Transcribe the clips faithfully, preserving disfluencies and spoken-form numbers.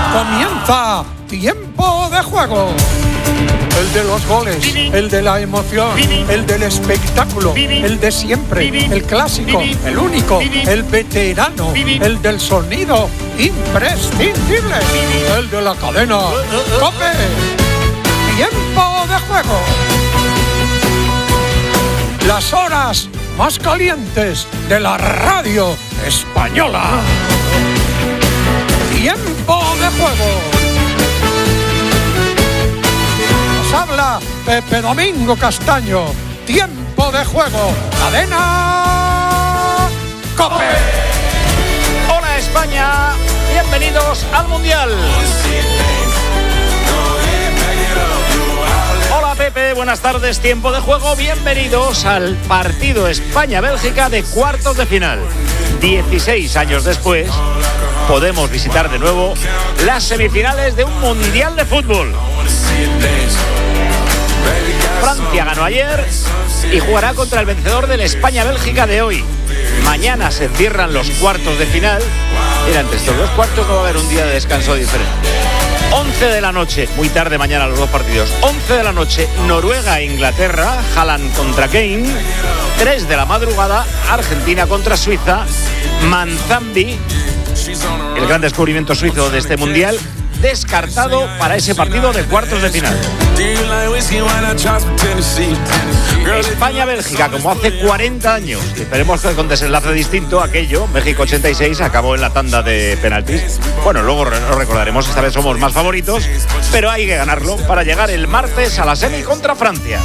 Comienza Tiempo de Juego. El de los goles, el de la emoción, el del espectáculo, el de siempre, el clásico, el único, el veterano, el del sonido imprescindible, el de la cadena COPE. Tiempo de Juego. Las horas más calientes de la radio española. Tiempo de Juego. Nos habla Pepe Domingo Castaño. Tiempo de Juego. Cadena COPE. Hola España, bienvenidos al Mundial. Hola Pepe, buenas tardes, Tiempo de Juego. Bienvenidos al partido España-Bélgica de cuartos de final. dieciséis años después, podemos visitar de nuevo las semifinales de un Mundial de Fútbol. Francia ganó ayer y jugará contra el vencedor del España-Bélgica de hoy. Mañana se cierran los cuartos de final. Mira, entre estos dos cuartos no va a haber un día de descanso diferente. once de la noche, muy tarde mañana los dos partidos. once de la noche, Noruega e Inglaterra, Haaland contra Kane. tres de la madrugada, Argentina contra Suiza. Manzambi, el gran descubrimiento suizo de este mundial, descartado para ese partido de cuartos de final. España-Bélgica, como hace cuarenta años, y esperemos que con desenlace distinto aquello. México ochenta y seis acabó en la tanda de penaltis. Bueno, luego lo recordaremos, esta vez somos más favoritos, pero hay que ganarlo para llegar el martes a la semi contra Francia.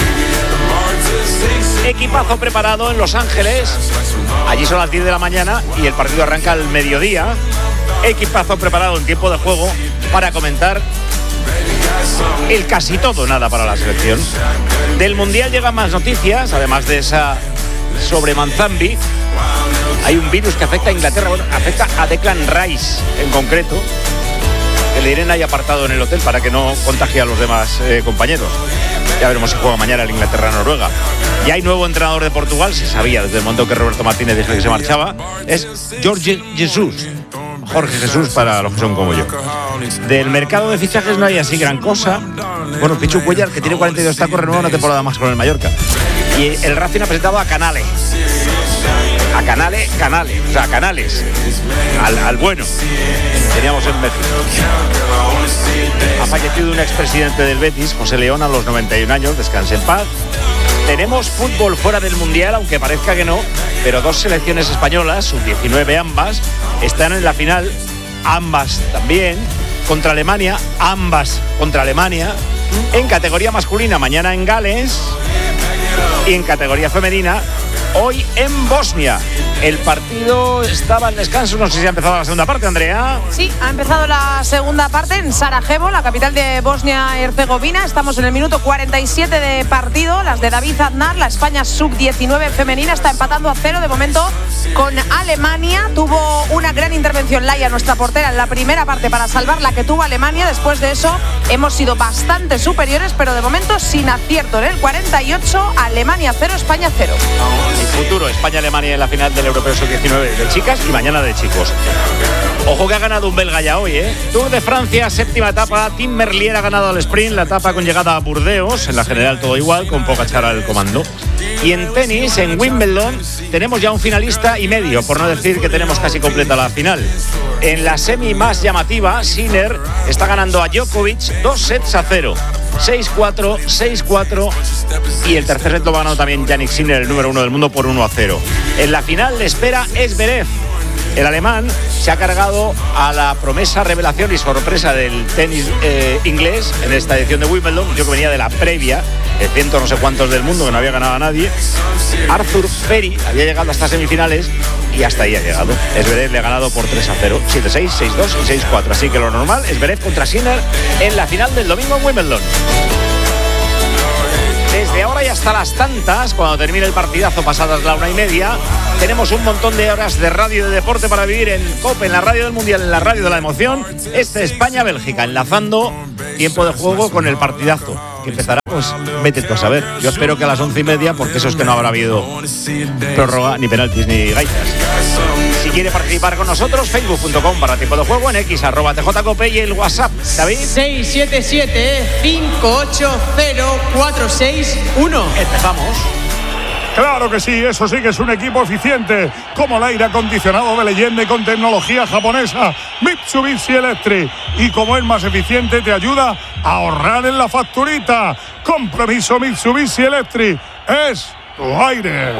Equipazo preparado en Los Ángeles. Allí son las diez de la mañana y el partido arranca al mediodía. Equipazo preparado en Tiempo de Juego para comentar el casi todo nada para la selección. Del Mundial llegan más noticias, además de esa sobre Manzambi. Hay un virus que afecta a Inglaterra, bueno, afecta a Declan Rice en concreto, que le dirán ahí apartado en el hotel para que no contagie a los demás eh, compañeros. Ya veremos si juega mañana el Inglaterra-Noruega. Y hay nuevo entrenador de Portugal, se sabía desde el momento que Roberto Martínez dijo que se marchaba, es Jorge Jesus. Jorge Jesús para los que son como yo. Del mercado de fichajes no hay así gran cosa. Bueno, Pichu Cuellar, que tiene cuarenta y dos tacos, renueva una temporada más con el Mallorca. Y el Racing ha presentado a Canale. A Canale, Canale. O sea, a Canales. Al, al bueno. Teníamos en México. Ha fallecido un expresidente del Betis, José León, a los noventa y un años. Descanse en paz. Tenemos fútbol fuera del Mundial, aunque parezca que no, pero dos selecciones españolas, sub diecinueve ambas, están en la final, ambas también, contra Alemania, ambas contra Alemania, en categoría masculina mañana en Gales y en categoría femenina hoy en Bosnia. El partido estaba en descanso, no sé si ha empezado la segunda parte, Andrea. Sí, ha empezado la segunda parte en Sarajevo, la capital de Bosnia-Herzegovina. Estamos en el minuto cuarenta y siete de partido. Las de David Aznar, la España sub diecinueve femenina, está empatando a cero de momento con Alemania. Tuvo una gran intervención Laia, nuestra portera, en la primera parte para salvar la que tuvo Alemania. Después de eso hemos sido bastante superiores, pero de momento sin acierto. En el cuarenta y ocho, Alemania cero, España cero. El futuro, España-Alemania en la final del Europeo sub diecinueve de chicas y mañana de chicos. Ojo que ha ganado un belga ya hoy, ¿eh? Tour de Francia, séptima etapa. Tim Merlier ha ganado al sprint, la etapa con llegada a Burdeos. En la general todo igual, con Pogačar al comando. Y en tenis, en Wimbledon, tenemos ya un finalista y medio, por no decir que tenemos casi completa la final. En la semi más llamativa, Sinner está ganando a Djokovic dos sets a cero. seis cuatro, seis cuatro y el tercer set lo va ganando también Yannick Sinner, el número uno del mundo, por uno a cero. En la final le espera Zverev. El alemán se ha cargado a la promesa, revelación y sorpresa del tenis eh, inglés en esta edición de Wimbledon. Yo que venía de la previa, el ciento no sé cuántos del mundo, que no había ganado a nadie. Arthur Ferry había llegado hasta semifinales y hasta ahí ha llegado. Zverev le ha ganado por tres a cero, siete seis, seis dos y seis cuatro. Así que lo normal, Zverev contra Sinner en la final del domingo en Wimbledon. Desde ahora y hasta las tantas, cuando termine el partidazo pasadas la una y media, tenemos un montón de horas de radio y de deporte para vivir en COPE, en la radio del Mundial, en la radio de la emoción. Este España-Bélgica, enlazando Tiempo de Juego con el partidazo, que empezará, pues, vete tú a saber. Yo espero que a las once y media, porque eso es que no habrá habido prórroga, ni penaltis, ni gaitas. Si quiere participar con nosotros, facebook punto com barra tiempo de juego, en X arroba tjcope y el WhatsApp, David. seis siete siete, cinco ocho cero, cuatro seis uno. Empezamos. Claro que sí, eso sí que es un equipo eficiente, como el aire acondicionado de leyenda y con tecnología japonesa Mitsubishi Electric. Y como es más eficiente, te ayuda a ahorrar en la facturita. Compromiso Mitsubishi Electric, es tu aire.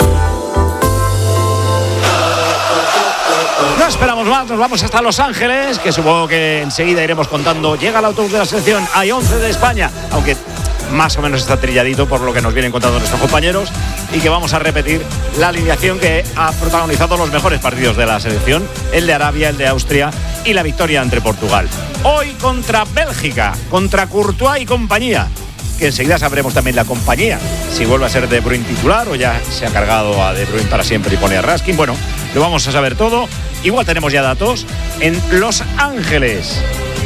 No esperamos más, nos vamos hasta Los Ángeles, que supongo que enseguida iremos contando. Llega el autobús de la selección, hay once de España, aunque más o menos está trilladito por lo que nos vienen contando nuestros compañeros, y que vamos a repetir la alineación que ha protagonizado los mejores partidos de la selección, el de Arabia, el de Austria y la victoria ante Portugal. Hoy contra Bélgica, contra Courtois y compañía, que enseguida sabremos también la compañía, si vuelve a ser De Bruyne titular o ya se ha cargado a De Bruyne para siempre y pone a Raskin. Bueno, lo vamos a saber todo. Igual tenemos ya datos. En Los Ángeles,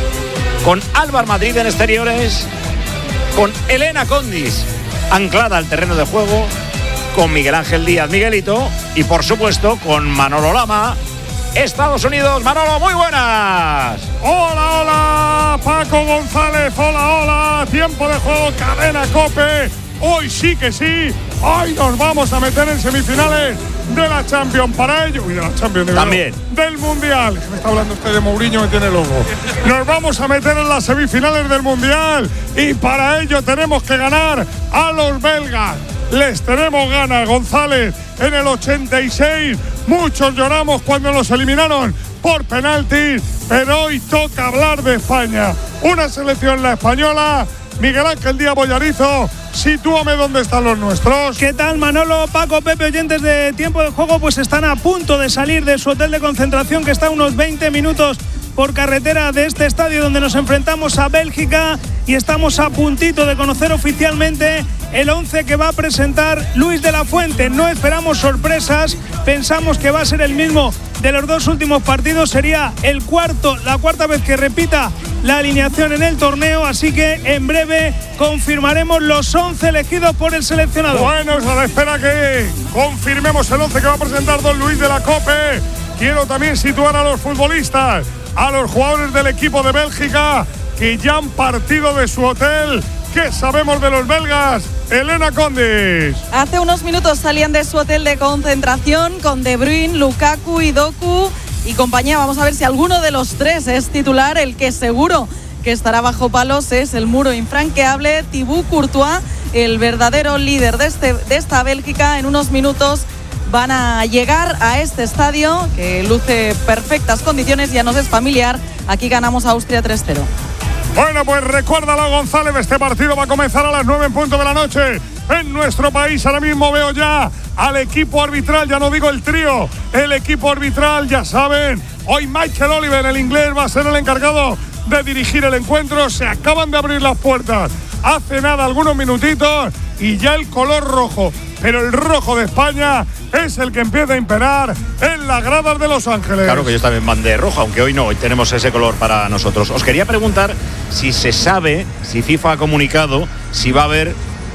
con Álvaro Madrid en exteriores, con Elena Condis anclada al terreno de juego, con Miguel Ángel Díaz Miguelito y por supuesto con Manolo Lama, Estados Unidos. Manolo, muy buenas. Hola, hola, Paco González, hola, hola, tiempo de juego, cadena COPE. Hoy sí que sí, hoy nos vamos a meter en semifinales de la Champions. Para ello, y de la Champions, de también verdad, del Mundial. Me está hablando usted de Mourinho, me tiene loco. Nos vamos a meter en las semifinales del Mundial y para ello tenemos que ganar a los belgas. Les tenemos ganas, González, en el ochenta y seis. Muchos lloramos cuando nos eliminaron por penaltis, pero hoy toca hablar de España. Una selección, la española. Miguel Ángel Díaz Bollarizo, sitúame dónde están los nuestros. ¿Qué tal, Manolo, Paco, Pepe, oyentes de Tiempo de Juego? Pues están a punto de salir de su hotel de concentración, que está a unos veinte minutos por carretera de este estadio donde nos enfrentamos a Bélgica, y estamos a puntito de conocer oficialmente el once que va a presentar Luis de la Fuente. No esperamos sorpresas, pensamos que va a ser el mismo de los dos últimos partidos, sería el cuarto, la cuarta vez que repita la alineación en el torneo, así que en breve confirmaremos los once elegidos por el seleccionador. Bueno, es a la espera que confirmemos el once que va a presentar don Luis de la Cope. Quiero también situar a los futbolistas, a los jugadores del equipo de Bélgica que ya han partido de su hotel. ¿Qué sabemos de los belgas? Elena Condis. Hace unos minutos salían de su hotel de concentración con De Bruyne, Lukaku y Doku y compañía. Vamos a ver si alguno de los tres es titular. El que seguro que estará bajo palos es el muro infranqueable, Thibaut Courtois, el verdadero líder de, este, de esta Bélgica. En unos minutos van a llegar a este estadio que luce perfectas condiciones, ya nos es familiar. Aquí ganamos a Austria tres cero. Bueno, pues recuérdalo, González, este partido va a comenzar a las nueve en punto de la noche en nuestro país. Ahora mismo veo ya al equipo arbitral, ya no digo el trío, el equipo arbitral, ya saben, hoy Michael Oliver, el inglés, va a ser el encargado de dirigir el encuentro. Se acaban de abrir las puertas hace nada, algunos minutitos, y ya el color rojo, pero el rojo de España es el que empieza a imperar en las gradas de Los Ángeles. Claro que ellos también van de rojo, aunque hoy no, hoy tenemos ese color para nosotros. Os quería preguntar si se sabe, si FIFA ha comunicado, si va a haber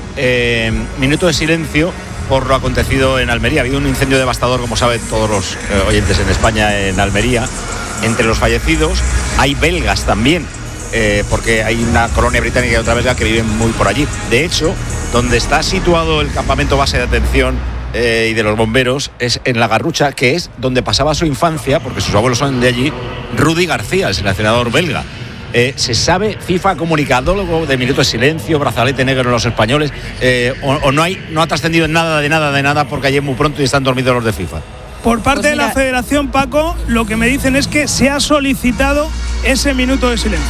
eh, minuto de silencio por lo acontecido en Almería. Ha habido un incendio devastador, como saben todos los eh, oyentes en España, en Almería. Entre los fallecidos hay belgas también, eh, porque hay una colonia británica y otra belga que viven muy por allí. De hecho, donde está situado el campamento base de atención eh, y de los bomberos es en La Garrucha, que es donde pasaba su infancia, porque sus abuelos son de allí, Rudy García, el seleccionador belga. Eh, ¿Se sabe, FIFA ha comunicado algo de minuto de silencio, brazalete negro en los españoles, eh, o, o no hay, no ha trascendido nada de nada de nada porque ayer muy pronto y están dormidos los de FIFA? Por parte pues de la Federación, Paco, lo que me dicen es que se ha solicitado ese minuto de silencio.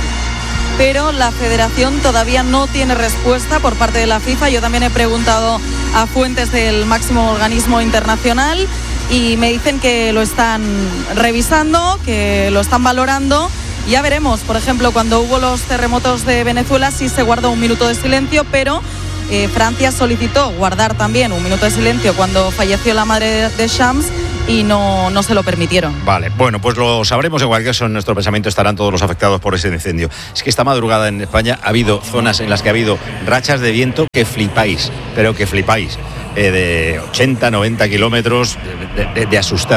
Pero la Federación todavía no tiene respuesta por parte de la FIFA. Yo también he preguntado a fuentes del máximo organismo internacional y me dicen que lo están revisando, que lo están valorando. Ya veremos, por ejemplo, cuando hubo los terremotos de Venezuela sí se guardó un minuto de silencio, pero eh, Francia solicitó guardar también un minuto de silencio cuando falleció la madre de, de Shams y no, no se lo permitieron. Vale, bueno, pues lo sabremos. En cualquier caso, en nuestro pensamiento estarán todos los afectados por ese incendio. Es que esta madrugada en España ha habido zonas en las que ha habido rachas de viento que flipáis, pero que flipáis, eh, de ochenta, noventa kilómetros, de, de, de asustar.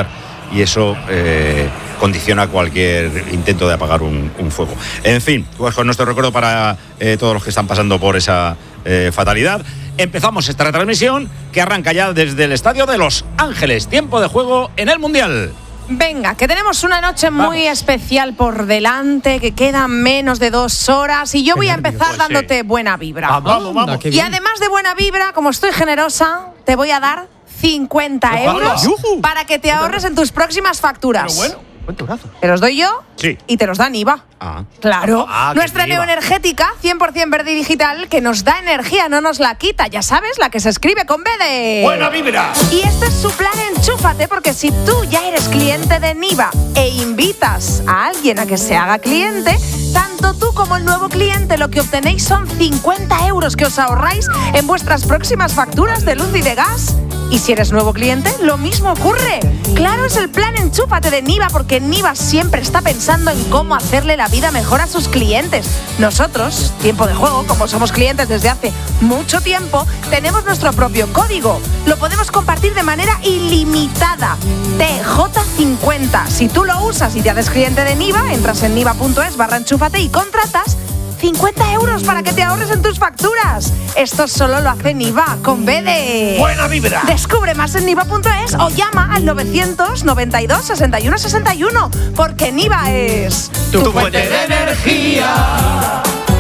y eso eh, condiciona cualquier intento de apagar un, un fuego. En fin, pues con nuestro recuerdo para eh, todos los que están pasando por esa eh, fatalidad. Empezamos esta retransmisión que arranca ya desde el Estadio de Los Ángeles. Tiempo de juego en el Mundial. Venga, que tenemos una noche Vamos. muy especial por delante, que quedan menos de dos horas y yo voy a empezar pues dándote sí. buena vibra. Vamos, vamos, vamos. Y además de buena vibra, como estoy generosa, te voy a dar cincuenta euros ¡Yujú! para que te ahorres en tus próximas facturas. Pero bueno, buen torazo. Te los doy yo Sí. y te los dan I V A. Ah. Claro, Ah, que nuestra es I V A. neoenergética cien por ciento verde y digital que nos da energía, no nos la quita, ya sabes, la que se escribe con B de... ¡Buena vibra! Y este es su plan Enchúfate, porque si tú ya eres cliente de Niva e invitas a alguien a que se haga cliente, tanto tú como el nuevo cliente lo que obtenéis son cincuenta euros que os ahorráis en vuestras próximas facturas de luz y de gas. Y si eres nuevo cliente, lo mismo ocurre. Claro, es el plan Enchúfate de Niva, porque Niva siempre está pensando en cómo hacerle la vida mejor a sus clientes. Nosotros, Tiempo de Juego, como somos clientes desde hace mucho tiempo, tenemos nuestro propio código. Lo podemos compartir de manera ilimitada. T J cincuenta. Si tú lo usas y te haces cliente de Niva, entras en niva.es barra enchúfate y contratas cincuenta euros para que te ahorres en tus facturas. Esto solo lo hace Niva, con B de... ¡Buena vibra! Descubre más en niva.es o llama al novecientos noventa y dos sesenta y uno sesenta y uno, porque Niva es... Tu, tu fuente de energía.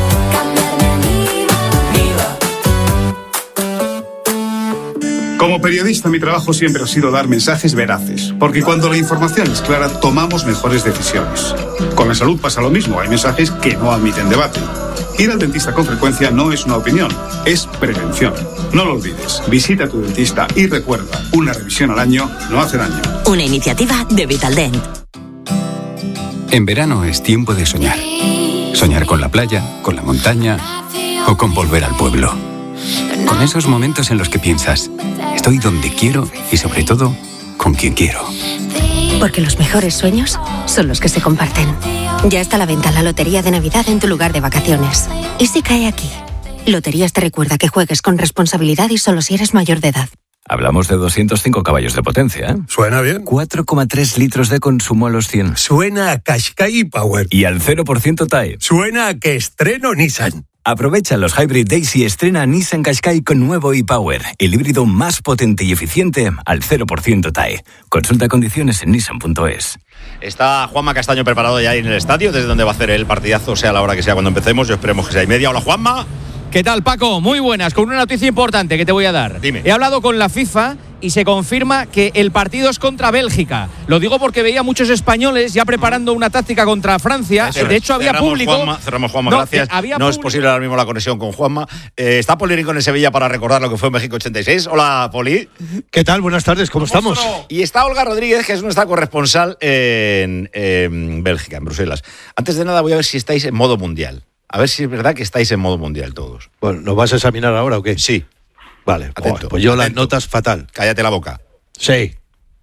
Como periodista, mi trabajo siempre ha sido dar mensajes veraces, porque cuando la información es clara, tomamos mejores decisiones. Con la salud pasa lo mismo, hay mensajes que no admiten debate. Ir al dentista con frecuencia no es una opinión, es prevención. No lo olvides, visita a tu dentista y recuerda, una revisión al año no hace daño. Una iniciativa de Vitaldent. En verano es tiempo de soñar. Soñar con la playa, con la montaña o con volver al pueblo. Con esos momentos en los que piensas, estoy donde quiero y sobre todo, con quien quiero. Porque los mejores sueños son los que se comparten. Ya está a la venta la Lotería de Navidad en tu lugar de vacaciones. ¿Y si cae aquí? Loterías te recuerda que juegues con responsabilidad y solo si eres mayor de edad. Hablamos de doscientos cinco caballos de potencia, ¿eh? Suena bien. cuatro coma tres litros de consumo a los cien. Suena a Qashqai Power. Y al cero por ciento T A E. Suena a que estreno Nissan. Aprovecha los Hybrid Days y estrena Nissan Qashqai con nuevo e-Power, el híbrido más potente y eficiente al cero por ciento T A E. Consulta condiciones en nissan punto es. Está Juanma Castaño preparado ya ahí en el estadio, desde donde va a hacer el partidazo, sea la hora que sea cuando empecemos. Yo esperemos que sea y media. Hola, Juanma. ¿Qué tal, Paco? Muy buenas, con una noticia importante que te voy a dar. Dime. He hablado con la FIFA y se confirma que el partido es contra Bélgica. Lo digo porque veía muchos españoles ya preparando una táctica contra Francia. Eso de es. hecho, había cerramos, público. Juanma, cerramos, Juanma, no, gracias. Había no es público. posible ahora mismo la conexión con Juanma. Eh, está Poli Rincón en Sevilla para recordar lo que fue en México ochenta y seis. Hola, Poli. ¿Qué tal? Buenas tardes, ¿cómo estamos? Y está Olga Rodríguez, que es nuestra corresponsal en, en Bélgica, en Bruselas. Antes de nada, voy a ver si estáis en modo mundial. A ver si es verdad que estáis en modo mundial todos. Bueno, ¿nos vas a examinar ahora o qué? Sí. Vale, Atento, joder, pues yo atento. las notas fatal. Cállate la boca. Sí.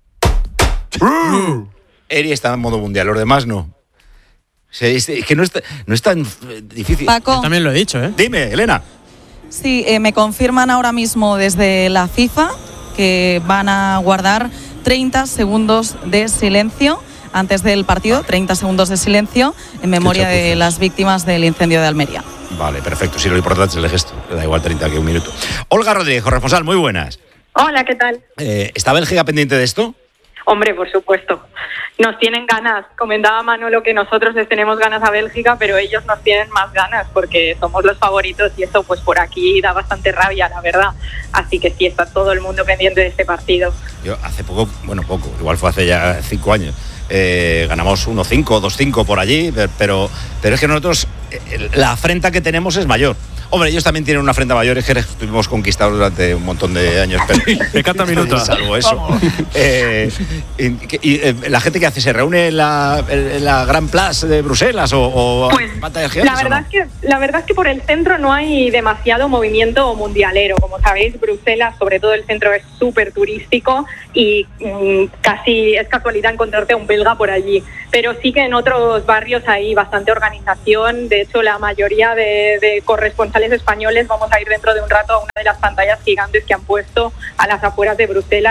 Eri está en modo mundial, los demás no. Sí, es es que no es, no es tan eh, difícil. Paco. Yo también lo he dicho, ¿eh? Dime, Elena. Sí, eh, me confirman ahora mismo desde la FIFA que van a guardar treinta segundos de silencio antes del partido, treinta segundos de silencio en memoria de las víctimas del incendio de Almería. Vale, perfecto. Sí, lo importante es el gesto. Le da igual treinta que un minuto. Olga Rodríguez, corresponsal, muy buenas. Hola, ¿qué tal? Eh, ¿Está Bélgica pendiente de esto? Hombre, por supuesto. Nos tienen ganas. Comentaba Manolo que nosotros les tenemos ganas a Bélgica, pero ellos nos tienen más ganas porque somos los favoritos y eso pues por aquí da bastante rabia, la verdad. Así que sí, está todo el mundo pendiente de este partido. Yo hace poco, bueno, poco, igual fue hace ya cinco años. Eh, ganamos uno cinco, dos cinco por allí, pero, pero es que nosotros, eh, la afrenta que tenemos es mayor. Hombre, ellos también tienen una afrenta mayor, es que estuvimos conquistados durante un montón de años. Pero, de cada minuto. Salvo eso. Eh, y, y eh, la gente que hace, ¿se reúne en la, en la Gran Place de Bruselas o, o pues, pantallas la gigantes, verdad o no? es que la verdad es que por el centro no hay demasiado movimiento mundialero. Como sabéis, Bruselas, sobre todo el centro, es súper turístico y mmm, casi es casualidad encontrarte a un belga por allí. Pero sí que en otros barrios hay bastante organización. De hecho, la mayoría de, de corresponsales españoles vamos a ir dentro de un rato a una de las pantallas gigantes que han puesto a las afueras de Bruselas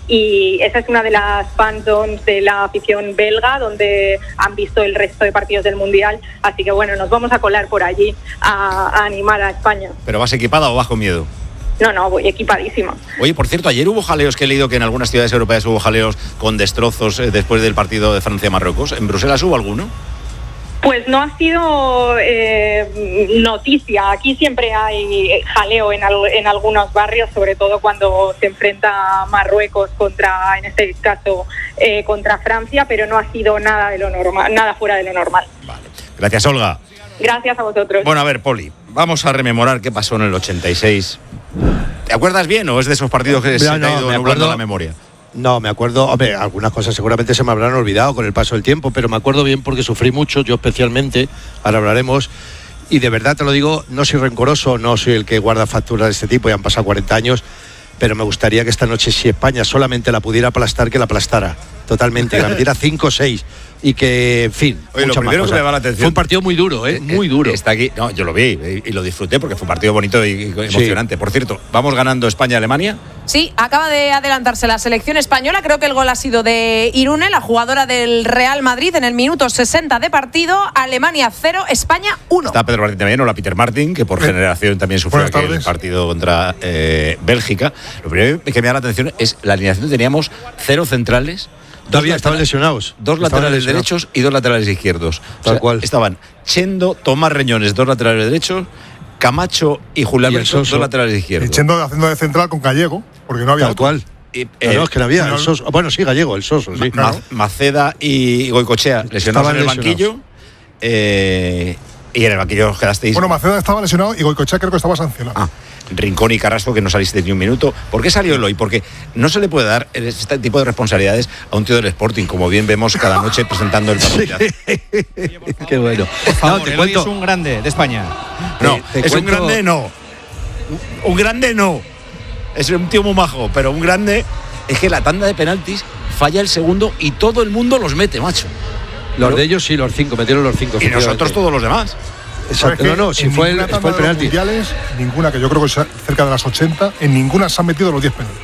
y esa es una de las fan zones de la afición belga donde han visto el resto de partidos del Mundial, así que bueno, nos vamos a colar por allí a, a animar a España. ¿Pero vas equipada o vas con miedo? No, no, voy equipadísima. Oye, por cierto, ayer hubo jaleos, que he leído que en algunas ciudades europeas hubo jaleos con destrozos eh, después del partido de Francia-Marruecos. ¿En Bruselas hubo alguno? Pues no ha sido eh, noticia. Aquí siempre hay jaleo en, al, en algunos barrios, sobre todo cuando se enfrenta Marruecos contra, en este caso, eh, contra Francia, pero no ha sido nada de lo normal, nada fuera de lo normal. Vale. Gracias, Olga. Gracias a vosotros. Bueno, a ver, Poli, vamos a rememorar qué pasó en el ochenta y seis. ¿Te acuerdas bien o es de esos partidos que no, se te ha ido nublando la memoria? No, me acuerdo, hombre, algunas cosas seguramente se me habrán olvidado con el paso del tiempo, pero me acuerdo bien porque sufrí mucho, yo especialmente, ahora hablaremos, y de verdad te lo digo, no soy rencoroso, no soy el que guarda facturas de este tipo, ya han pasado cuarenta años, pero me gustaría que esta noche, si España solamente la pudiera aplastar, que la aplastara, totalmente, que la metiera cinco o seis. Y que, en fin, Oye, lo primero que me va la atención, fue un partido muy duro, ¿eh? Muy duro. Está aquí, no, yo lo vi y lo disfruté porque fue un partido bonito y emocionante. Sí. Por cierto, ¿vamos ganando España-Alemania? Sí, acaba de adelantarse la selección española. Creo que el gol ha sido de Irune, la jugadora del Real Madrid, en el minuto sesenta de partido. Alemania cero, España uno. Está Pedro Martín también, hola Peter Martín, que por generación también sufrió aquel partido contra eh, Bélgica. Lo primero que me da la atención es la alineación. Teníamos cero centrales. Todavía estaban lesionados. Dos laterales derechos y dos laterales izquierdos. Tal o sea, cual. Estaban Chendo, Tomás Reñones, dos laterales derechos, Camacho y Julián Belson, dos laterales izquierdos. Y Chendo haciendo de central con Gallego, porque no había Tal otro. cual. Y, no, eh, no, es que no había. no, el Soso. Bueno, sí, Gallego, el Soso, sí. Ma- Maceda y Goicoechea lesionados en el lesionados. banquillo. Eh, y en el banquillo os quedasteis. Bueno, Maceda estaba lesionado y Goicoechea creo que estaba sancionado. Ah, Rincón y Carrasco, que no saliste ni un minuto. ¿Por qué salió Eloy? Porque no se le puede dar este tipo de responsabilidades a un tío del Sporting, como bien vemos cada noche presentando el partido. Qué bueno. Por favor, No, te Eloy cuento- es un grande de España. No, Te- te es un cuento- grande no. Un grande no. Es un tío muy majo, pero un grande es que la tanda de penaltis falla el segundo y todo el mundo los mete, macho. Los Pero- de ellos sí, los cinco, metieron los cinco. Y nosotros efectivamente. todos los demás. Exacto. No, no, si en fue el, ninguna fue el tanda de los penalti. mundiales, ninguna, que yo creo que es cerca de las ochenta, en ninguna se han metido los diez penaltis.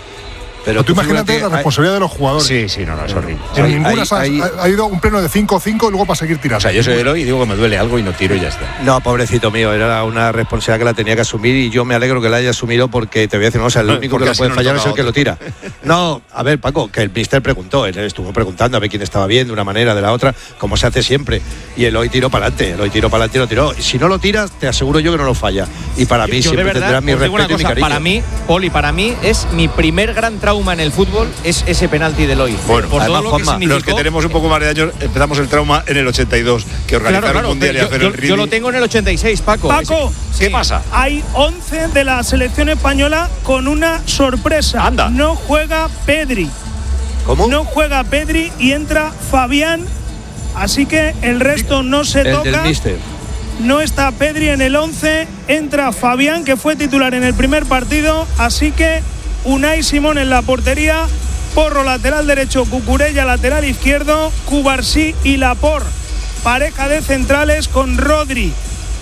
Pero tú imagínate fíjate, la responsabilidad de los jugadores. Sí, sí, no, no, es horrible. En Hay- ninguna hay- se ha, hay- ha ido un pleno de cinco cinco y luego para seguir tirando. O sea, yo soy Eloy y digo que me duele algo y no tiro y ya está. No, pobrecito mío, era una responsabilidad que la tenía que asumir y yo me alegro que la haya asumido porque te voy a decir, no, o sea, el No, único porque que lo así puede no fallar nos es el toca que lo otro. tira. No, a ver, Paco, que el mister preguntó, él estuvo preguntando a ver quién estaba bien de una manera, de la otra, como se hace siempre. Y el hoy tiró para adelante, el hoy tiró para adelante y lo tiró. Y si no lo tiras, te aseguro yo que no lo falla. Y para mí Yo de siempre verdad, tendrá mi os digo una respeto y mi cosa, cariño. para mí, Poli, para mí es mi primer gran trauma en el fútbol, es ese penalti de Eloy. Bueno, por además, todo lo que Juanma, significó. Los que tenemos un poco más de años empezamos el trauma en el ochenta y dos, que organizaron Claro, claro, un mundial y yo, hacer yo- el yo ridículo. lo tengo en el ochenta y seis, Paco. Paco, ¿Qué Sí. pasa? hay once de la selección española con una sorpresa. Anda. No juega Pedri. ¿Cómo? No juega Pedri y entra Fabián. Así que el resto no se el del toca. mister. No está Pedri en el once. Entra Fabián, que fue titular en el primer partido. Así que Unai Simón en la portería. Porro lateral derecho, Cucurella lateral izquierdo, Cubarsí y Laporte. Pareja de centrales con Rodri,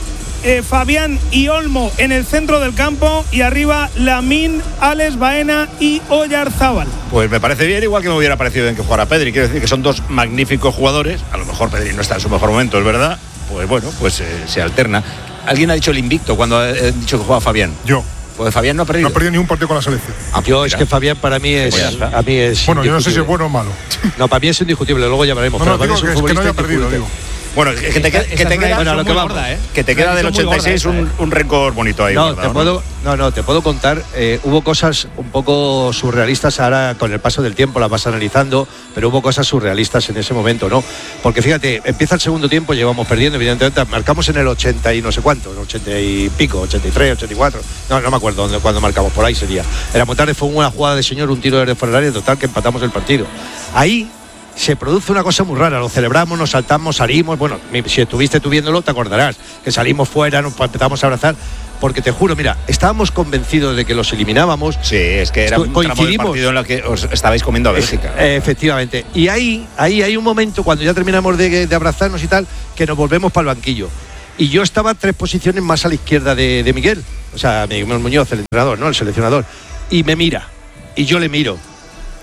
eh, Fabián y Olmo en el centro del campo y arriba Lamine, Alex Baena y Oyarzábal. Pues me parece bien, igual que me hubiera parecido bien que jugara Pedri. Quiero decir que son dos magníficos jugadores. A lo mejor Pedri no está en su mejor momento, es verdad. Pues bueno, pues eh, se alterna. ¿Alguien ha dicho el invicto cuando ha eh, dicho que juega Fabián? Yo. Pues Fabián no ha perdido. No ha perdido ni un partido con la selección. Ah, Yo mira. es que Fabián para mí es, Pues ya está. a mí es Bueno, yo no sé si es indiscutible. bueno o malo. No, para mí es indiscutible, luego ya veremos. No, pero no, para mí digo es que, un es que no haya futbolista perdido, indiscutible. digo. Bueno, que te, queda- que te queda, Bueno, lo que vamos. ¿eh? que te queda del ochenta y seis un, un rencor bonito ahí. No, guardado, te puedo, no, no, te puedo contar. eh, hubo cosas un poco surrealistas ahora con el paso del tiempo, las vas analizando, pero hubo cosas surrealistas en ese momento, ¿no? Porque fíjate, empieza el segundo tiempo, llevamos perdiendo, evidentemente, marcamos en el ochenta y no sé cuánto, en ochenta y pico, ochenta y tres, ochenta y cuatro, no, no me acuerdo dónde, cuándo marcamos, por ahí sería. Era muy tarde, fue una jugada de señor, un tiro desde fuera del área, total, que empatamos el partido. Ahí se produce una cosa muy rara, lo celebramos, nos saltamos, salimos, bueno, si estuviste tú viéndolo te acordarás, que salimos fuera, nos empezamos a abrazar, porque te juro, mira, estábamos convencidos de que los eliminábamos. Sí, es que era un tramo del coincidimos. partido en el que os estabais comiendo a Bélgica. Eh, efectivamente, y ahí, ahí hay un momento, cuando ya terminamos de, de abrazarnos y tal, que nos volvemos para el banquillo. Y yo estaba tres posiciones más a la izquierda de, de Miguel, o sea, Miguel Muñoz, el entrenador, ¿no? El seleccionador, y me mira, y yo le miro.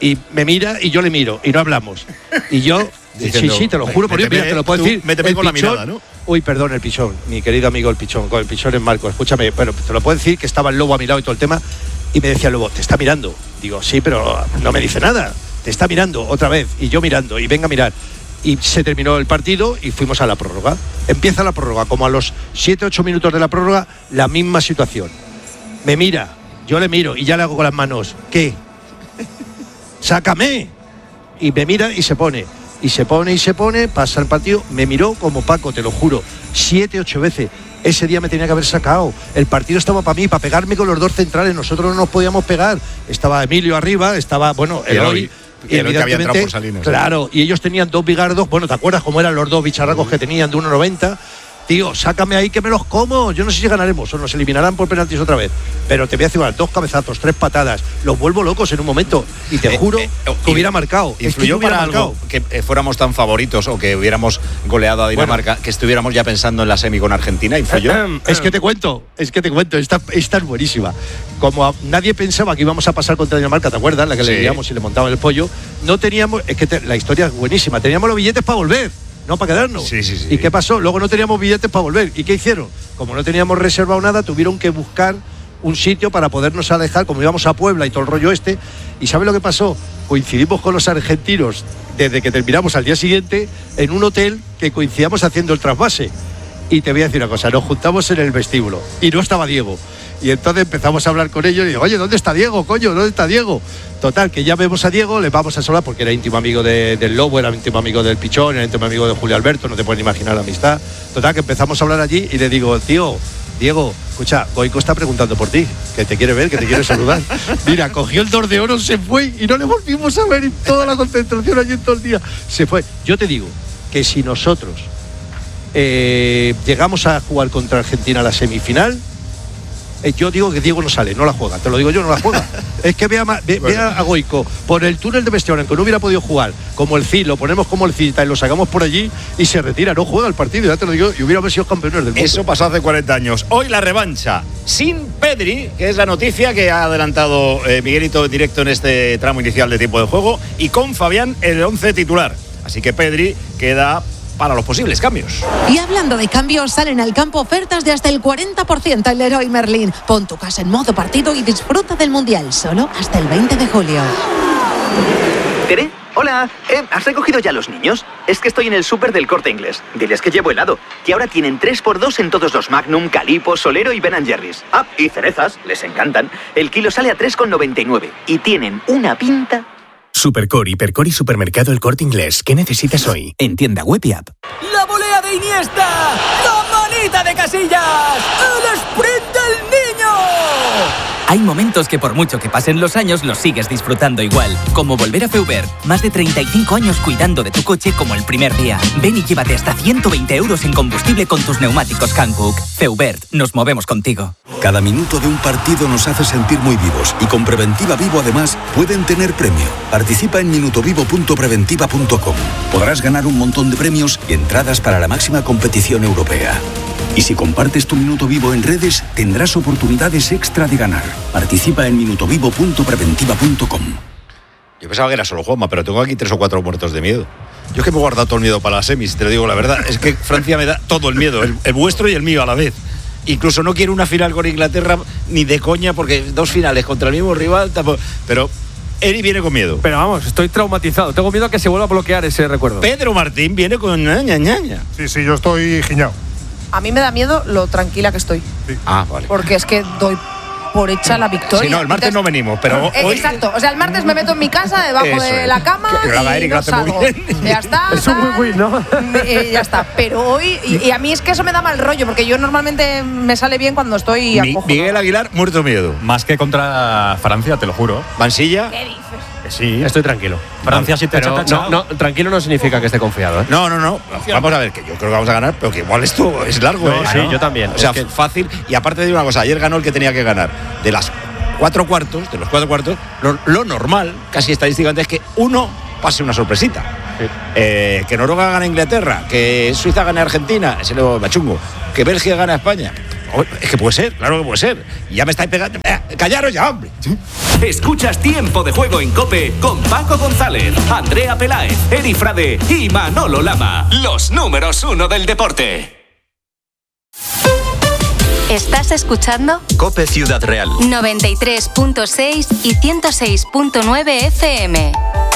Y me mira y yo le miro y no hablamos. Y yo, diciendo, sí, sí, te lo juro por Dios, mira, te lo puedo tú, decir. Méteme con pichón, la mirada, ¿no? Uy, perdón, el pichón, mi querido amigo el pichón, con el pichón es Marco, escúchame, bueno, te lo puedo decir que estaba el lobo a mi lado y todo el tema. Y me decía el lobo, te está mirando. Digo, sí, pero no me dice nada. Te está mirando otra vez. Y yo mirando, y venga a mirar. Y se terminó el partido y fuimos a la prórroga. Empieza la prórroga, como a los siete ocho minutos de la prórroga, la misma situación. Me mira, yo le miro y ya le hago con las manos, ¿qué? ¡Sácame! Y me mira y se pone. Y se pone y se pone, pasa el partido, me miró como Paco, te lo juro, siete, ocho veces. Ese día me tenía que haber sacado. El partido estaba para mí, para pegarme con los dos centrales. Nosotros no nos podíamos pegar. Estaba Emilio arriba, estaba, bueno, Eloy. Y el que había entrado por Salinas. Claro, y ellos tenían dos bigardos. Bueno, ¿te acuerdas cómo eran los dos bicharracos que tenían de uno noventa? Tío, sácame ahí que me los como. Yo no sé si ganaremos o nos eliminarán por penaltis otra vez. Pero te voy a decir, dos cabezazos, tres patadas. Los vuelvo locos en un momento. Y te eh, juro eh, eh, que hubiera marcado. ¿Influyó es que para marcado. algo que eh, fuéramos tan favoritos o que hubiéramos goleado a Dinamarca, bueno, que estuviéramos ya pensando en la semi con Argentina? ¿Influyó? Eh, eh, es que te cuento, es que te cuento. Esta, esta es buenísima. Como a, nadie pensaba que íbamos a pasar contra Dinamarca, ¿te acuerdas? La que sí. le liamos y le montaban el pollo. No teníamos, es que te, la historia es buenísima. Teníamos los billetes para volver. No para quedarnos. Sí, sí, sí. ¿Y qué pasó? Luego no teníamos billetes para volver. ¿Y qué hicieron? Como no teníamos reservado nada, tuvieron que buscar un sitio para podernos alejar, como íbamos a Puebla y todo el rollo este. ¿Y sabes lo que pasó? Coincidimos con los argentinos desde que terminamos al día siguiente en un hotel que coincidíamos haciendo el trasvase. Y te voy a decir una cosa, nos juntamos en el vestíbulo y no estaba Diego. Y entonces empezamos a hablar con ellos y digo, oye, ¿dónde está Diego, coño? ¿Dónde está Diego? Total, que ya vemos a Diego, le vamos a saludar porque era íntimo amigo de, del Lobo, era íntimo amigo del Pichón, era íntimo amigo de Julio Alberto, no te puedes imaginar la amistad. Total, que empezamos a hablar allí y le digo, tío, Diego, escucha, Goico está preguntando por ti, que te quiere ver, que te quiere saludar. Mira, cogió el dos de oro, se fue y no le volvimos a ver en toda la concentración allí en todo el día. Se fue. Yo te digo que si nosotros eh, llegamos a jugar contra Argentina a la semifinal, yo digo que Diego no sale, no la juega, te lo digo yo, no la juega. Es que vea, ve, bueno. vea a Goico por el túnel de Vestionen, que no hubiera podido jugar, como el Cid, lo ponemos como el Cid y lo sacamos por allí y se retira, no juega el partido, ya te lo digo, y hubiéramos sido campeones del mundo. Eso pasó hace cuarenta años. Hoy la revancha, sin Pedri, que es la noticia que ha adelantado eh, Miguelito en directo en este tramo inicial de tiempo de juego, y con Fabián el once titular. Así que Pedri queda para los posibles cambios. Y hablando de cambios, salen al campo ofertas de hasta el cuarenta por ciento en Leroy Merlin. Pon tu casa en modo partido y disfruta del Mundial, solo hasta el veinte de julio. ¿Tere? Hola, eh, ¿has recogido ya a los niños? Es que estoy en el súper del Corte Inglés. Diles que llevo helado. Y ahora tienen tres por dos en todos los Magnum, Calippo, Solero y Ben and Jerry's. Ah, y cerezas, les encantan. El kilo sale a tres con noventa y nueve. Y tienen una pinta... Supercore, Hipercore y Supermercado El Corte Inglés. ¿Qué necesitas hoy? En tienda web y app. ¡La volea de Iniesta! ¡La manita de Casillas! ¡El sprint del niño! Hay momentos que por mucho que pasen los años los sigues disfrutando igual. Como volver a Feubert. Más de treinta y cinco años cuidando de tu coche como el primer día. Ven y llévate hasta ciento veinte euros en combustible con tus neumáticos Hankook. Feubert, nos movemos contigo. Cada minuto de un partido nos hace sentir muy vivos. Y con Preventiva Vivo además pueden tener premio. Participa en minutovivo punto preventiva punto com. Podrás ganar un montón de premios y entradas para la máxima competición europea. Y si compartes tu minuto vivo en redes, tendrás oportunidades extra de ganar. Participa en minutovivo punto preventiva punto com. Yo pensaba que era solo Juanma, pero tengo aquí tres o cuatro muertos de miedo. Yo es que me he guardado todo el miedo para las semis, te lo digo la verdad. Es que Francia me da todo el miedo, el, el vuestro y el mío a la vez. Incluso no quiero una final con Inglaterra ni de coña, porque dos finales contra el mismo rival, tampoco, pero... Eri viene con miedo. Pero vamos, estoy traumatizado. Tengo miedo a que se vuelva a bloquear ese recuerdo. Pedro Martín viene con ñaña, ñaña. Sí, sí, yo estoy giñado. A mí me da miedo lo tranquila que estoy. Sí. Ah, vale. Porque es que doy por hecha la victoria. Sí, no, el martes Entonces, no venimos, pero eh, hoy... Exacto, o sea, el martes me meto en mi casa debajo Eso de es. la cama que, que y Eric no hace muy salgo. bien. Ya está. Es un win-win, ¿no? Eh, ya está, pero hoy y, y a mí es que eso me da mal rollo porque yo normalmente me sale bien cuando estoy Mi, acojonada. Miguel Aguilar, muerto miedo. Más que contra Francia, te lo juro. ¿Mansilla? ¿Qué dices? Sí, estoy tranquilo. Francia sí te pero no, no, tranquilo no significa que esté confiado, ¿eh? No, no, no. Vamos a ver, que yo creo que vamos a ganar, pero que igual esto es largo, no, ¿eh? Sí, ¿no? Yo también. O sea, es que... fácil. Y aparte de una cosa, ayer ganó el que tenía que ganar. De las cuatro cuartos, de los cuatro cuartos, lo, lo normal, casi estadísticamente, es que uno pase una sorpresita. Sí. Eh, que Noruega gane a Inglaterra, que Suiza gane a Argentina, ese lo machungo. Que Bélgica gane a España. Es que puede ser, claro que puede ser. Y ya me estáis pegando. callaros ya, hombre. Escuchas Tiempo de Juego en COPE con Paco González, Andrea Peláez, Eri Frade y Manolo Lama. Los números uno del deporte. ¿Estás escuchando? COPE Ciudad Real. noventa y tres punto seis y ciento seis punto nueve F M.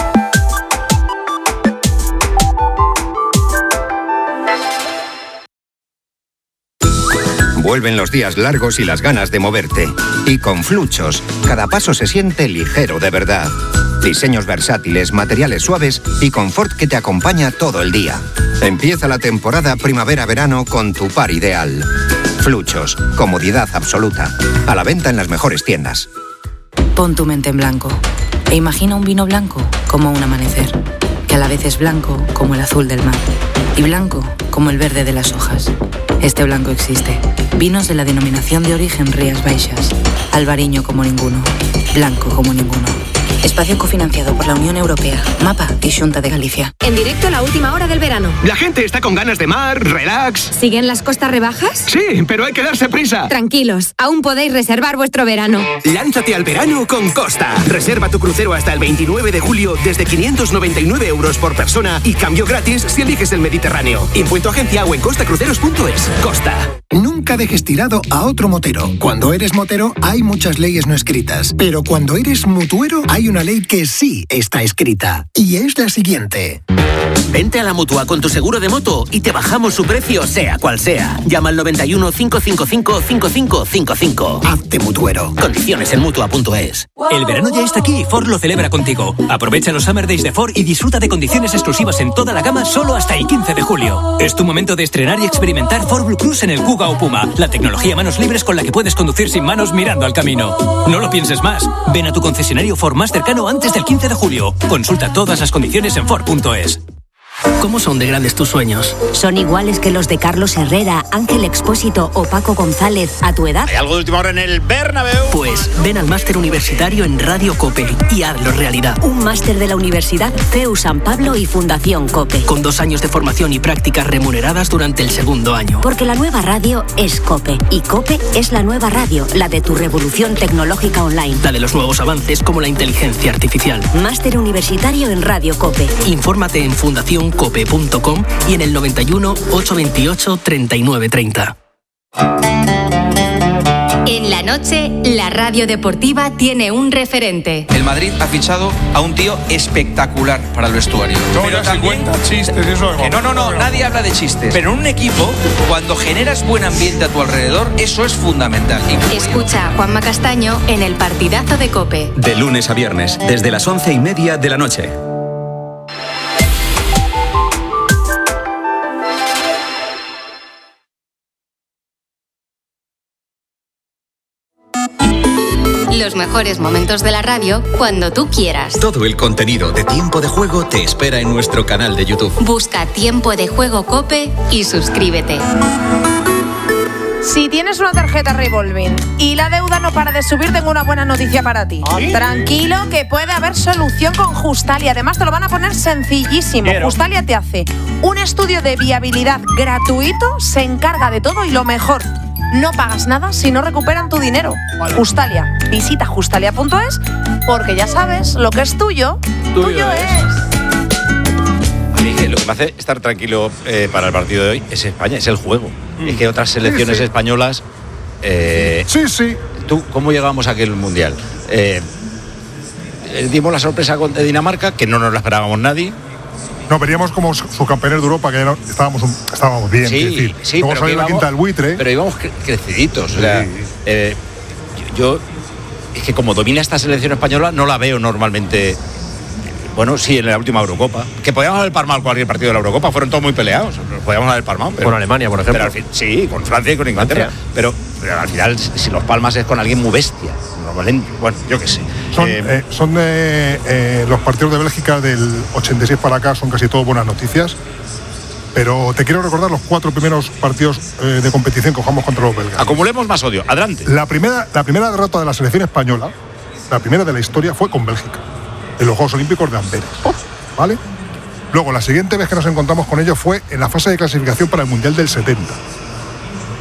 Vuelven los días largos y las ganas de moverte. Y con Fluchos, cada paso se siente ligero de verdad. Diseños versátiles, materiales suaves y confort que te acompaña todo el día. Empieza la temporada primavera-verano con tu par ideal. Fluchos, comodidad absoluta. A la venta en las mejores tiendas. Pon tu mente en blanco e imagina un vino blanco como un amanecer, que a la vez es blanco como el azul del mar y blanco como el verde de las hojas. Este blanco existe. Vinos de la denominación de origen Rías Baixas. Albariño como ninguno. Blanco como ninguno. Espacio cofinanciado por la Unión Europea, MAPA y Xunta de Galicia. En directo a la última hora del verano. La gente está con ganas de mar, relax. ¿Siguen las costas rebajas? Sí, pero hay que darse prisa. Tranquilos, aún podéis reservar vuestro verano. Lánzate al verano con Costa. Reserva tu crucero hasta el veintinueve de julio desde quinientos noventa y nueve euros por persona y cambio gratis si eliges el Mediterráneo. Impuesto agencia o en costacruceros punto es. Costa. Nunca dejes tirado a otro motero. Cuando eres motero hay muchas leyes no escritas, pero cuando eres mutuero hay una ley que sí está escrita, y es la siguiente. Vente a la Mutua con tu seguro de moto y te bajamos su precio sea cual sea. Llama al noventa y uno, cinco cinco cinco, cinco cinco cinco cinco. Hazte mutuero. Condiciones en Mutua punto es. El verano ya está aquí y Ford lo celebra contigo. Aprovecha los Summer Days de Ford y disfruta de condiciones exclusivas en toda la gama solo hasta el quince de julio. Es tu momento de estrenar y experimentar Ford Blue Cruise en el Kuga o Puma, la tecnología manos libres con la que puedes conducir sin manos mirando al camino. No lo pienses más. Ven a tu concesionario Ford más cercano antes del quince de julio. Consulta todas las condiciones en Ford punto es. ¿Cómo son de grandes tus sueños? ¿Son iguales que los de Carlos Herrera, Ángel Expósito o Paco González a tu edad? ¿Hay algo de última hora en el Bernabéu? Pues ven al máster universitario en Radio COPE y hazlo realidad. Un máster de la Universidad C E U San Pablo y Fundación COPE. Con dos años de formación y prácticas remuneradas durante el segundo año. Porque la nueva radio es COPE y COPE es la nueva radio, la de tu revolución tecnológica online. La de los nuevos avances como la inteligencia artificial. Máster universitario en Radio COPE. Infórmate en fundación cope punto com y en el noventa y uno, ochocientos veintiocho, treinta y nueve treinta. En la noche, la radio deportiva tiene un referente. El Madrid ha fichado a un tío espectacular para el vestuario. No, pero ya también cuenta chistes y eso. que no, no, no, nadie habla de chistes. Pero en un equipo, cuando generas buen ambiente a tu alrededor, eso es fundamental. Escucha a Juanma Castaño en el partidazo de COPE. De lunes a viernes, desde las once y media de la noche. Los mejores momentos de la radio cuando tú quieras. Todo el contenido de Tiempo de Juego te espera en nuestro canal de YouTube. Busca Tiempo de Juego COPE y suscríbete. Si tienes una tarjeta revolving y la deuda no para de subir, tengo una buena noticia para ti. ¿Sí? Tranquilo, que puede haber solución con Justalia. Además, te lo van a poner sencillísimo. Quiero. Justalia te hace un estudio de viabilidad gratuito, se encarga de todo y lo mejor, no pagas nada si no recuperan tu dinero. Vale. Justalia. Visita justalia punto es porque ya sabes, lo que es tuyo, tuyo, tuyo es. es. A mí lo que me hace estar tranquilo eh, para el partido de hoy es España, es el juego. Mm. Es que otras selecciones sí, sí. españolas... Eh, sí, sí. ¿Tú cómo llegamos a aquel mundial? Eh, dimos la sorpresa de Dinamarca, que no nos la esperábamos nadie. No, veníamos como subcampeones de Europa, que no, estábamos, estábamos bien. Sí, decir. sí, Luego pero salió la íbamos, quinta del buitre. Pero íbamos cre- creciditos. Sí. O sea, eh, yo, yo, es que como domina esta selección española, no la veo normalmente. Bueno, sí, en la última Eurocopa. Que podíamos haber palmado cualquier partido de la Eurocopa, fueron todos muy peleados. Podíamos haber palmado. Pero, con Alemania, por ejemplo. Pero al fin, sí, con Francia y con Inglaterra. Pero, pero al final, si los palmas es con alguien muy bestia. Bueno, yo qué sé. Son, eh, eh, son de, eh, los partidos de Bélgica del ochenta y seis para acá, son casi todos buenas noticias. Pero te quiero recordar los cuatro primeros partidos eh, de competición que jugamos contra los belgas. Acumulemos más odio. Adelante. La primera, la primera derrota de la selección española, la primera de la historia, fue con Bélgica, en los Juegos Olímpicos de Amberes. ¿Vale? Luego, la siguiente vez que nos encontramos con ellos fue en la fase de clasificación para el Mundial del setenta.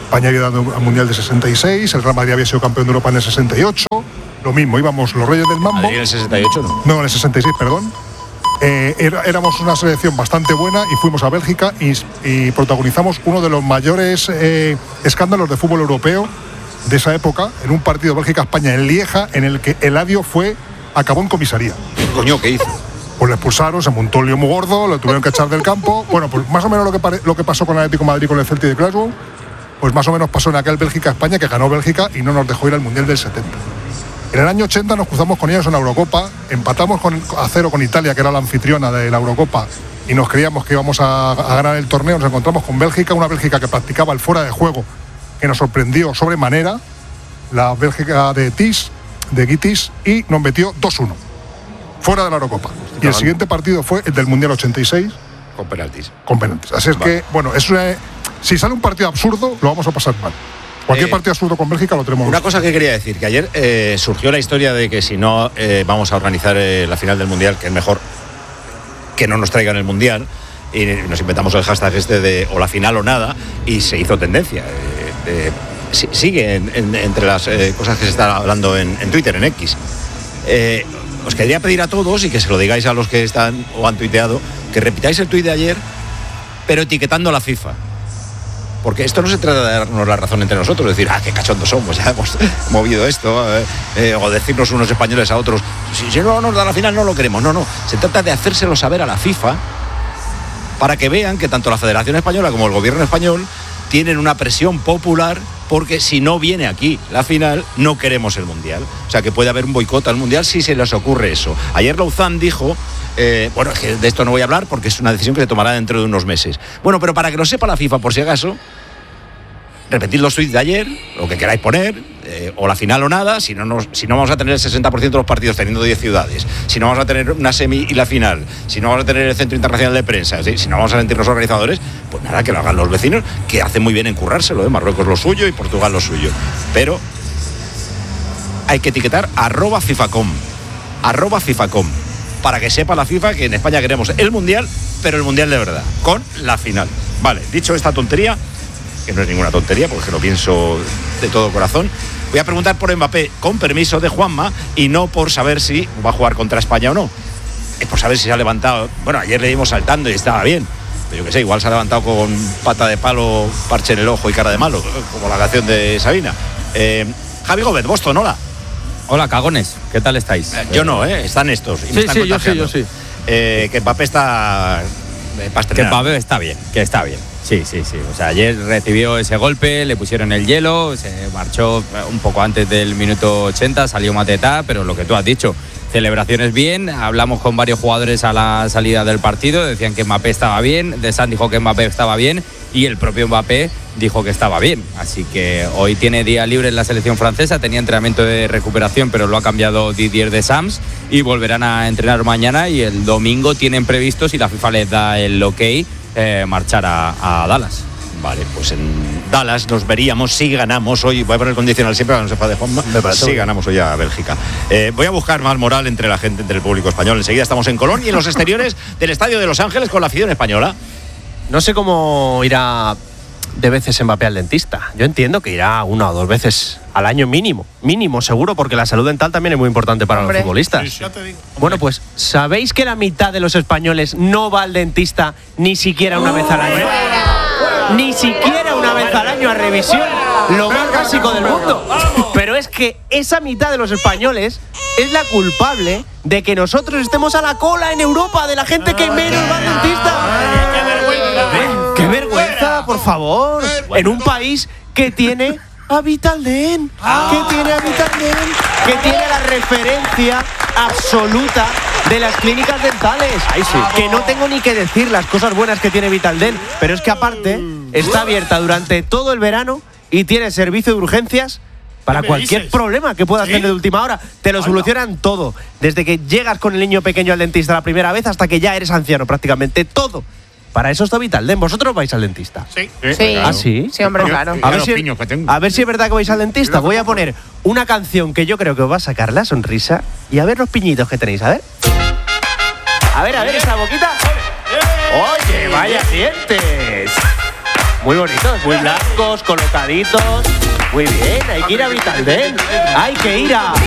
España había dado al Mundial de sesenta y seis, el Real Madrid había sido campeón de Europa en el sesenta y ocho, lo mismo, íbamos los Reyes del Mambo. ¿En el sesenta y ocho no? No, en el sesenta y seis, perdón. Eh, era, éramos una selección bastante buena y fuimos a Bélgica y, y protagonizamos uno de los mayores eh, escándalos de fútbol europeo de esa época, en un partido Bélgica-España en Lieja, en el que Eladio fue, acabó en comisaría. Coño, ¿qué hizo? Pues le expulsaron, se montó un lío muy gordo, lo tuvieron que echar del campo. Bueno, pues más o menos lo que, pare, lo que pasó con el Atlético de Madrid con el Celtic de Glasgow, pues más o menos pasó en aquel Bélgica-España, que ganó Bélgica y no nos dejó ir al Mundial del setenta. En el año ochenta nos cruzamos con ellos en la Eurocopa, empatamos con, a cero con Italia, que era la anfitriona de la Eurocopa, y nos creíamos que íbamos a, a ganar el torneo. Nos encontramos con Bélgica, una Bélgica que practicaba el fuera de juego, que nos sorprendió sobremanera, la Bélgica de Tis, de Guitis, y nos metió dos uno. Fuera de la Eurocopa. Y el siguiente partido fue el del Mundial ochenta y seis. Con penaltis. Con penaltis. Así es vale. que, bueno, es una, si sale un partido absurdo, lo vamos a pasar mal. Cualquier eh, partido absurdo con Bélgica lo tenemos. Una cosa que quería decir, que ayer eh, surgió la historia de que si no eh, vamos a organizar eh, la final del Mundial, que es mejor que no nos traigan el Mundial, y nos inventamos el hashtag este de o la final o nada, y se hizo tendencia. Eh, eh, sigue en, en, entre las eh, cosas que se están hablando en, en Twitter, en X. Eh, Os quería pedir a todos, y que se lo digáis a los que están o han tuiteado, que repitáis el tuit de ayer, pero etiquetando a la FIFA. Porque esto no se trata de darnos la razón entre nosotros, decir, ah, qué cachondos somos, ya hemos movido esto, eh, eh, o decirnos unos españoles a otros, si, si no nos da la final no lo queremos. No, no, se trata de hacérselo saber a la FIFA para que vean que tanto la Federación Española como el Gobierno español tienen una presión popular, porque si no viene aquí la final, no queremos el Mundial. O sea, que puede haber un boicot al Mundial si se les ocurre eso. Ayer Louzán dijo, eh, bueno, es que de esto no voy a hablar porque es una decisión que se tomará dentro de unos meses. Bueno, pero para que lo sepa la FIFA, por si acaso, repetid los tweets de ayer, lo que queráis poner, eh, o la final o nada, si no, nos, si no vamos a tener el sesenta por ciento de los partidos teniendo diez ciudades, si no vamos a tener una semi y la final, si no vamos a tener el Centro Internacional de Prensa, ¿sí? Si no vamos a sentirnos organizadores, pues nada, que lo hagan los vecinos, que hacen muy bien en currárselo, ¿eh? Marruecos lo suyo y Portugal lo suyo. Pero hay que etiquetar arroba FIFACOM, arroba FIFACOM, para que sepa la FIFA que en España queremos el Mundial, pero el Mundial de verdad, con la final. Vale, dicho esta tontería, que no es ninguna tontería, porque lo pienso de todo corazón, voy a preguntar por Mbappé, con permiso de Juanma, y no por saber si va a jugar contra España o no. Es por saber si se ha levantado. Bueno, ayer le dimos saltando y estaba bien, pero yo qué sé, igual se ha levantado con pata de palo, parche en el ojo y cara de malo, como la canción de Sabina. Eh, Javi Gómez, Boston, hola. Hola, cagones, ¿qué tal estáis? Eh, yo no, ¿eh? Están estos. Y sí, me están sí, yo sí, yo sí. Eh, que Mbappé está eh, para estrenar. Que Mbappé está bien, que está bien. Sí, sí, sí. O sea, ayer recibió ese golpe, le pusieron el hielo, se marchó un poco antes del minuto ochenta, salió Mateta, pero lo que tú has dicho, celebraciones bien. Hablamos con varios jugadores a la salida del partido, decían que Mbappé estaba bien, De San dijo que Mbappé estaba bien y el propio Mbappé dijo que estaba bien. Así que hoy tiene día libre en la selección francesa, tenía entrenamiento de recuperación, pero lo ha cambiado Didier Deschamps y volverán a entrenar mañana, y el domingo tienen previsto, si la FIFA les da el ok, Eh, marchar a, a Dallas. Vale, pues en Dallas nos veríamos si ganamos hoy. Voy a poner el condicional siempre para que no sepa de Juanma. Si ganamos hoy a Bélgica. Eh, voy a buscar más moral entre la gente, entre el público español. Enseguida estamos en Colón y en los exteriores del Estadio de Los Ángeles con la afición española. No sé cómo irá de veces Mbappé al dentista. Yo entiendo que irá una o dos veces al año mínimo. Mínimo, seguro, porque la salud dental también es muy importante para Hombre. los futbolistas. Sí, sí. Ya te digo. Bueno, pues, ¿sabéis que la mitad de los españoles no va al dentista ni siquiera una vez al año? Ni siquiera una vez al año a revisión. Lo más básico del mundo. Pero es que esa mitad de los españoles es la culpable de que nosotros estemos a la cola en Europa de la gente que menos va al dentista. ¡Qué vergüenza, por favor! En un país que tiene a Vitaldent, que tiene a Vitaldent, que tiene la referencia absoluta de las clínicas dentales. Ahí sí. Que no tengo ni que decir las cosas buenas que tiene Vitaldent, pero es que aparte está abierta durante todo el verano y tiene servicio de urgencias para cualquier dices? problema que puedas ¿Sí? tener de última hora. Te lo solucionan todo, desde que llegas con el niño pequeño al dentista la primera vez hasta que ya eres anciano, prácticamente todo. Para eso está Vitaldent. ¿Vosotros vais al dentista? Sí. sí. ¿Ah, sí? Sí, hombre, claro. A ver, si, a ver si es verdad que vais al dentista. Voy a poner una canción que yo creo que os va a sacar la sonrisa y a ver los piñitos que tenéis. A ver. A ver, a ver, esa boquita. Oye, vaya dientes. Muy bonitos, muy blancos, colocaditos. Muy bien, hay que ir a Vitaldent. Hay que ir a